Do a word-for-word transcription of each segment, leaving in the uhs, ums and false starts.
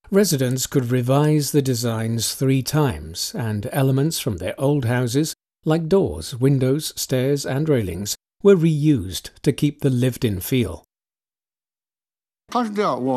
Residents could revise the designs three times, and elements from their old houses, like doors, windows, stairs and railings, were reused to keep the lived-in feel. When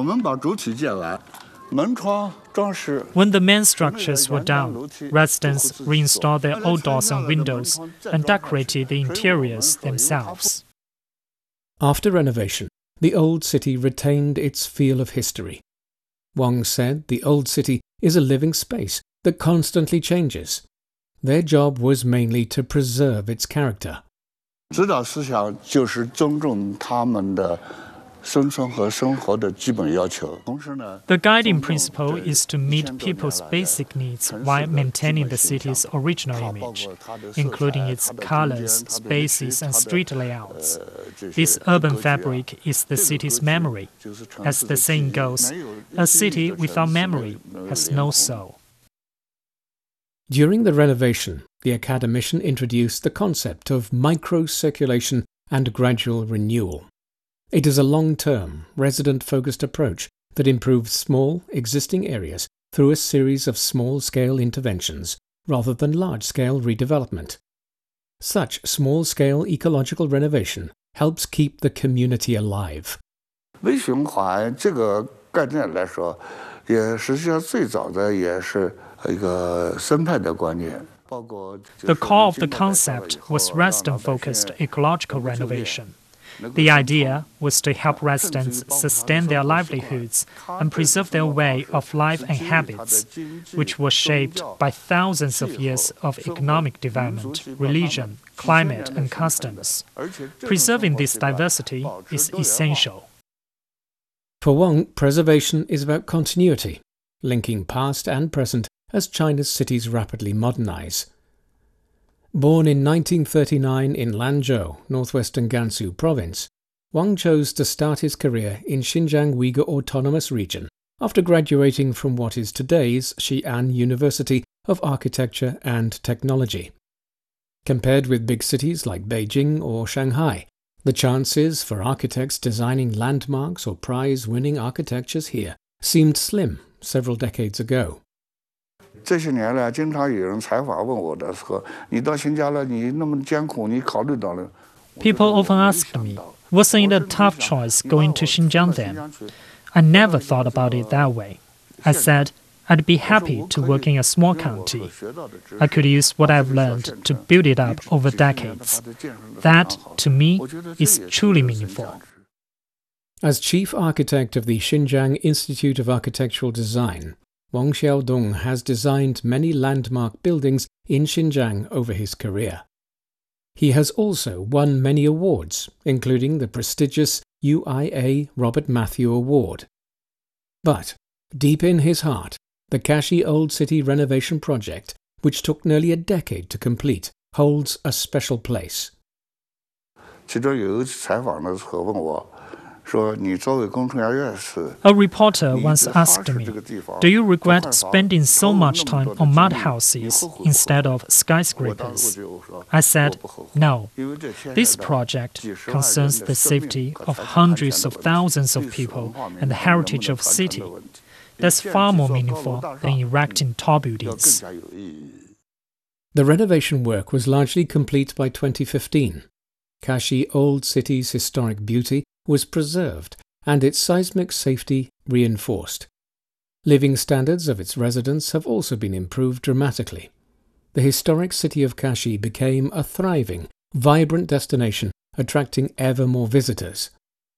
the main structures were down, residents reinstalled their old doors and windows and decorated the interiors themselves. After renovation, the old city retained its feel of history. Wang said the old city is a living space that constantly changes. Their job was mainly to preserve its character. The guiding principle is to meet people's basic needs while maintaining the city's original image, including its colors, spaces, and street layouts. This urban fabric is the city's memory. As the saying goes, a city without memory has no soul. During the renovation, the academician introduced the concept of micro-circulation and gradual renewal. It is a long-term, resident-focused approach that improves small, existing areas through a series of small-scale interventions rather than large-scale redevelopment. Such small-scale ecological renovation helps keep the community alive. 微循环这个概念来说，也实际上最早的也是一个生态的观念。 The core of the concept was resident-focused ecological renovation. The idea was to help residents sustain their livelihoods and preserve their way of life and habits, which were shaped by thousands of years of economic development, religion, climate, and customs. Preserving this diversity is essential. For Wang, preservation is about continuity, linking past and present as China's cities rapidly modernize. Born in nineteen thirty-nine in Lanzhou, northwestern Gansu province, Wang chose to start his career in Xinjiang Uyghur Autonomous Region after graduating from what is today's Xi'an University of Architecture and Technology. Compared with big cities like Beijing or Shanghai, the chances for architects designing landmarks or prize-winning architectures here seemed slim several decades ago. 这些年来，经常有人采访问我的说：“你到新疆了，你那么艰苦，你考虑到了？” People often asked me, wasn't it a tough choice going to Xinjiang then? I never thought about it that way. I said, I'd be happy to work in a small county. I could use what I've learned to build it up over decades. That, to me, is truly meaningful. As chief architect of the Xinjiang Institute of Architectural Design, Wang Xiaodong has designed many landmark buildings in Xinjiang over his career. He has also won many awards, including the prestigious U I A Robert Matthew Award. But, deep in his heart, the Kashi Old City renovation project, which took nearly a decade to complete, holds a special place. 其中有一次采访的时候问我。 A reporter once asked me, do you regret spending so much time on mud houses instead of skyscrapers? I said, no. This project concerns the safety of hundreds of thousands of people and the heritage of a city. That's far more meaningful than erecting tall buildings. The renovation work was largely complete by twenty fifteen. Kashi Old City's historic beauty was preserved and its seismic safety reinforced. Living standards of its residents have also been improved dramatically. The historic city of Kashi became a thriving, vibrant destination, attracting ever more visitors.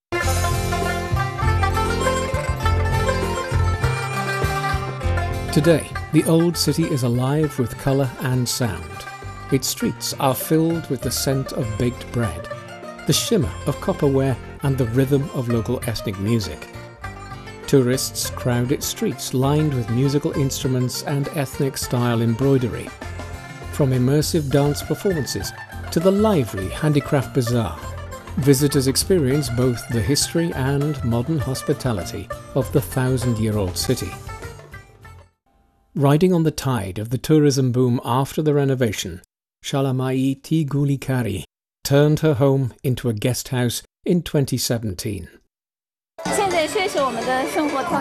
Today, the old city is alive with colour and sound. Its streets are filled with the scent of baked bread, the shimmer of copperware and the rhythm of local ethnic music. Tourists crowd its streets lined with musical instruments and ethnic-style embroidery. From immersive dance performances to the lively handicraft bazaar, visitors experience both the history and modern hospitality of the thousand-year-old city. Riding on the tide of the tourism boom after the renovation, Shalamai Tigulikari turned her home into a guest house in twenty seventeen.